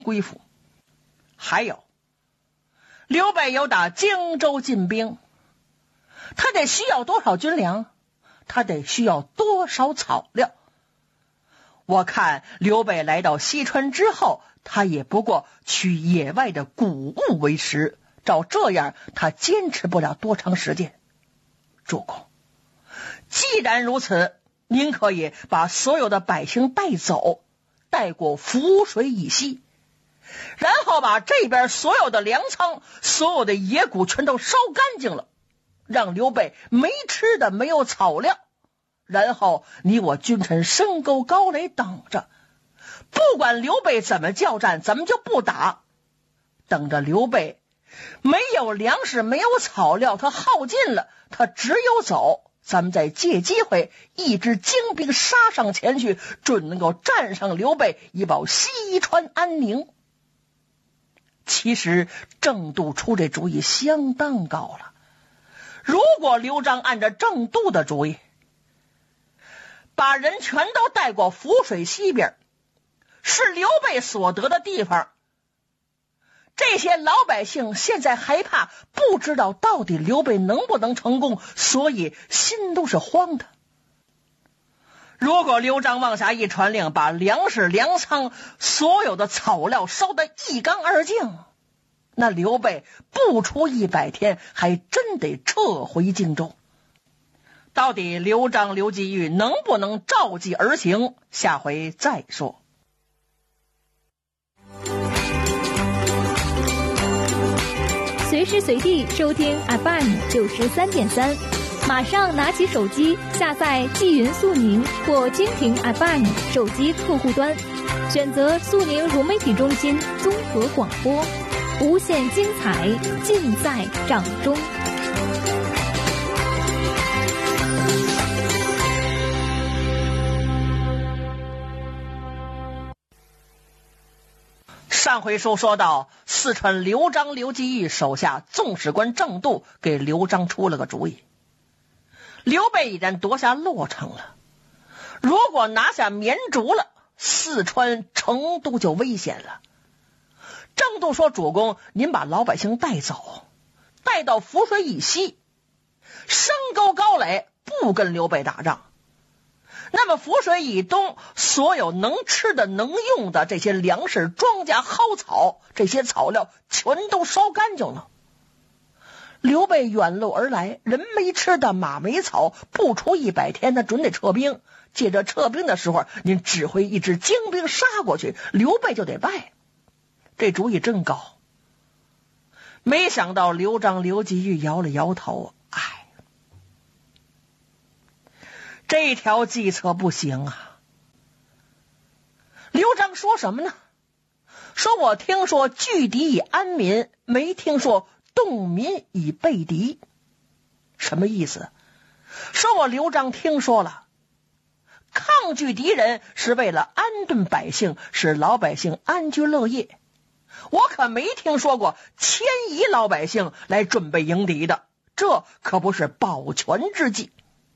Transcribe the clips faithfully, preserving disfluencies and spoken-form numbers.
归附。还有，刘备有打荆州进兵，他得需要多少军粮？他得需要多少草料？我看刘备来到西川之后，他也不过取野外的谷物为食，照这样他坚持不了多长时间。主公，既然如此，您可以把所有的百姓带走，带过涪水以西，然后把这边所有的粮仓、所有的野谷全都烧干净了，让刘备没吃的，没有草料。然后你我君臣深沟高垒等着，不管刘备怎么叫战，咱们就不打，等着刘备没有粮食，没有草料，他耗尽了，他只有走，咱们再借机会一支精兵杀上前去，准能够战胜刘备，以保西川安宁。其实郑度出这主意相当高了，如果刘璋按着郑度的主意，把人全都带过涪水西边，是刘备所得的地方，这些老百姓现在害怕，不知道到底刘备能不能成功，所以心都是慌的。如果刘璋往下一传令，把粮食、粮仓、所有的草料烧得一干二净，那刘备不出一百天，还真得撤回荆州。到底刘璋、刘季玉能不能照计而行，下回再说。 随时随地收听 F M 九十三点三，马上拿起手机下载纪云速宁或蜻蜓 F M 手机客户端，选择速宁融媒体中心综合广播，无限精彩尽在掌中。 上回书说到，四川刘璋、刘季玉手下纵使官郑度给刘璋出了个主意，刘备已然夺下洛城了，如果拿下绵竹了，四川成都就危险了。郑度说，主公，您把老百姓带走，带到涪水以西，深沟高垒，不跟刘备打仗。那么涪水以东，所有能吃的能用的这些粮食、庄稼、蒿草，这些草料全都烧干净了。刘备远路而来，人没吃的，马没草，不出一百天他准得撤兵。借着撤兵的时候，您指挥一支精兵杀过去，刘备就得败。这主意真高。没想到刘璋、刘季玉摇了摇头，哎，这条计策不行啊。刘璋说什么呢？说我听说拒敌以安民，没听说动民以备敌。什么意思？说我刘璋听说了，抗拒敌人是为了安顿百姓，使老百姓安居乐业。我可没听说过迁移老百姓来准备迎敌的，这可不是保全之计。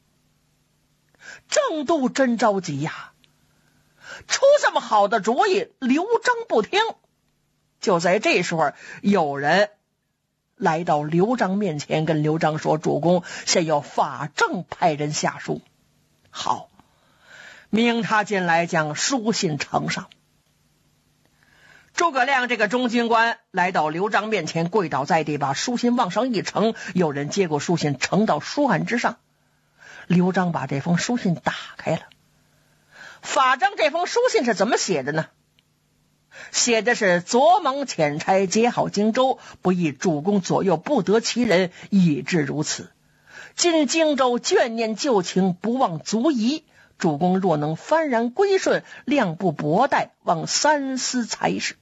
郑度真着急呀，出这么好的主意，刘璋不听。就在这时候，有人来到刘璋面前，跟刘璋说，主公，现要法正派人下书。好，命他进来，将书信呈上。诸葛亮这个中军官来到刘璋面前，跪倒在地，把书信往上一呈，有人接过书信，呈到书案之上。刘璋把这封书信打开了。法正这封书信是怎么写的呢？写的是，左猛遣差结好荆州，不意主公左右不得其人，以致如此。今荆州眷念旧情，不忘足夷。主公若能幡然归顺，量不薄待，望三思才是。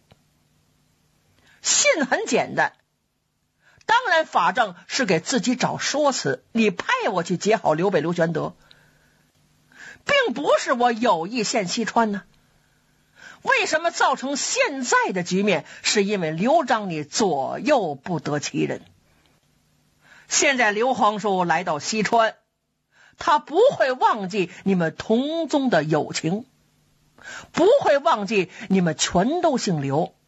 信很简单，当然法正是给自己找说辞，你派我去结好刘备、刘玄德，并不是我有意陷西川呢。为什么造成现在的局面？是因为刘璋你左右不得其人。现在刘皇叔来到西川，他不会忘记你们同宗的友情，不会忘记你们全都姓刘，